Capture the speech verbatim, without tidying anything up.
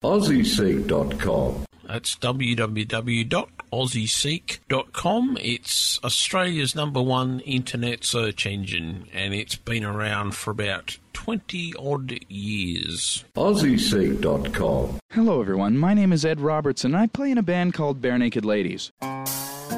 aussie seek dot com. That's w w w dot aussie seek dot com. It's Australia's number one internet search engine, and it's been around for about twenty-odd years. aussie seek dot com. Hello, everyone. My name is Ed Robertson, and I play in a band called Bare Naked Ladies.